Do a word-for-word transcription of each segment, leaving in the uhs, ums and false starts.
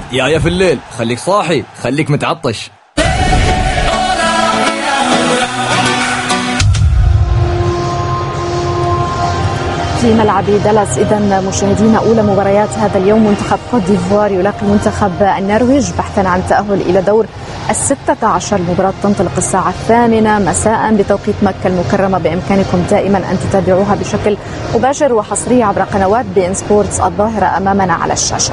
يا يا في الليل خليك صاحي، خليك متعطش. في ملعب دالاس إذا مشاهدينا أولى مباريات هذا اليوم، منتخب كوت ديفوار يلاقي منتخب النرويج بحثا عن التأهل إلى دور الستة عشر. المباراة تنطلق الساعة الثامنة مساء بتوقيت مكة المكرمة. بإمكانكم دائما أن تتابعوها بشكل مباشر وحصري عبر قنوات بي إن سبورتس الظاهرة أمامنا على الشاشة.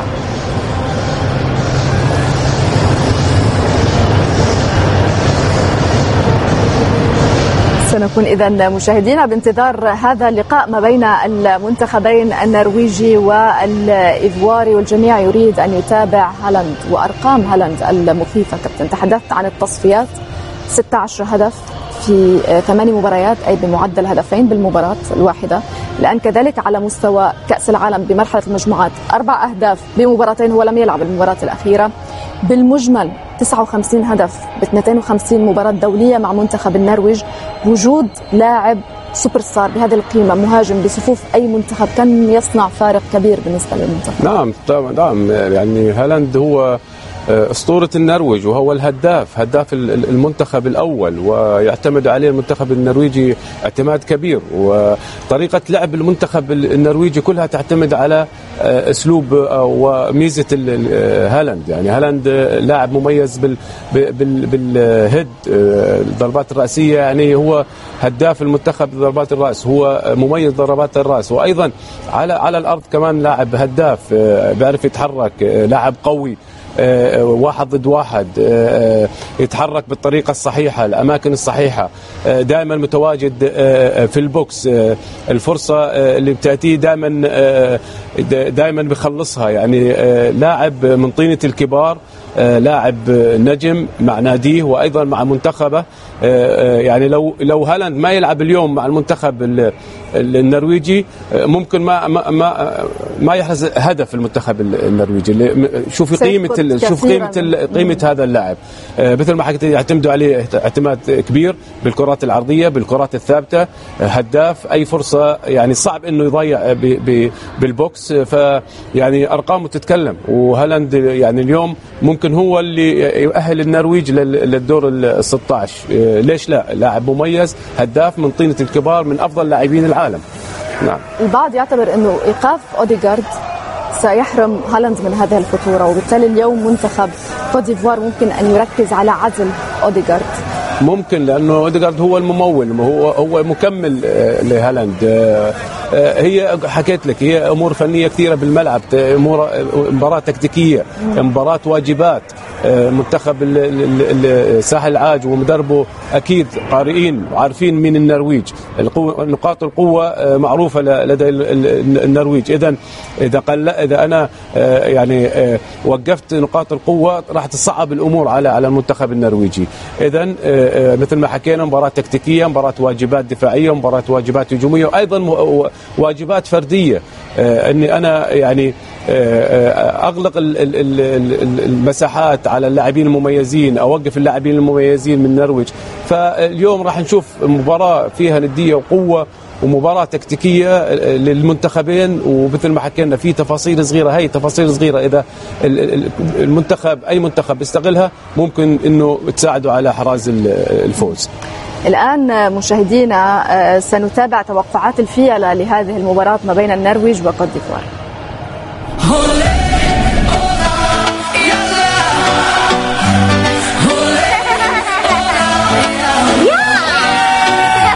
سنكون إذا مشاهدينا بانتظار هذا اللقاء ما بين المنتخبين النرويجي والإيفواري، والجميع يريد أن يتابع هالاند وأرقام هالاند المخيفة. كابتن، تحدثت عن التصفيات، ستة عشر هدف في ثماني مباريات، أي بمعدل هدفين بالمباراة الواحدة. الآن كذلك على مستوى كأس العالم بمرحلة المجموعات أربع أهداف بمباراتين، هو لم يلعب المباراة الأخيرة. بالمجمل تسعة وخمسين هدف ب اثنتين وخمسين مباراة دولية مع منتخب النرويج. وجود لاعب سوبر ستار بهذه القيمة، مهاجم بصفوف أي منتخب، كان يصنع فارق كبير بالنسبة للمنتخب. نعم طبعا، نعم يعني هالاند هو أسطورة النرويج، وهو الهداف هداف المنتخب الأول، ويعتمد عليه المنتخب النرويجي اعتماد كبير. وطريقة لعب المنتخب النرويجي كلها تعتمد على أسلوب وميزة هالاند. يعني هالاند لاعب مميز بال بالهيد، الضربات الرأسية، يعني هو هداف المنتخب ضربات الرأس، هو مميز ضربات الرأس. وأيضا على على الأرض كمان لاعب هداف، بيعرف يتحرك، لاعب قوي، واحد ضد واحد، يتحرك بالطريقة الصحيحة، الأماكن الصحيحة، دائما متواجد في البوكس، الفرصة اللي بتأتيه دائما دائما بيخلصها. يعني لاعب من طينة الكبار، لاعب نجم مع ناديه وأيضا مع منتخبه. يعني لو لو هالاند ما يلعب اليوم مع المنتخب النرويجي ممكن ما ما ما يحرز هدف المنتخب النرويجي. شوفي قيمة شوف قيمة قيمة هذا اللاعب، مثل ما حكيت يعتمدوا عليه اعتماد كبير بالكرات العرضية، بالكرات الثابتة، هداف أي فرصة يعني صعب إنه يضيع بالبوكس. فيعني أرقامه تتكلم، وهالاند يعني اليوم ممكن هو اللي يؤهل النرويج للدور ال ستة عشر. ليش لا؟ لاعب مميز، هداف من طينة الكبار، من أفضل لاعبين العالم. نعم. البعض يعتبر إنه إيقاف أوديغارد سيحرم هالاند من هذه الخطورة، وبالتالي اليوم منتخب كوت ديفوار ممكن أن يركز على عزل أوديغارد. ممكن، لأنه أوديغارد هو الممول، هو هو مكمل لهالاند. هي حكيت لك، هي أمور فنية كثيرة بالملعب، أمور مباراة تكتيكية، مباراة واجبات. منتخب الساحل العاج ومدربه أكيد قارئين وعارفين من النرويج، نقاط القوة معروفة لدى النرويج. إذن إذا قل إذا أنا يعني وقفت نقاط القوة راح تصعب الأمور على على المنتخب النرويجي. إذن مثل ما حكينا، مباراة تكتيكية، مباراة واجبات دفاعية، مباراة واجبات هجومية، وأيضا واجبات فردية. أني أنا يعني أغلق المساحات على اللاعبين المميزين، أوقف اللاعبين المميزين من النرويج. فاليوم راح نشوف مباراة فيها ندية وقوة، ومباراة تكتيكية للمنتخبين. ومثل ما حكينا في تفاصيل صغيرة، هي تفاصيل صغيرة إذا المنتخب أي منتخب يستغلها ممكن إنه تساعده على حراز الفوز. الآن مشاهدينا سنتابع توقعات الفيلة لهذه المباراة ما بين النرويج وكوت ديفوار.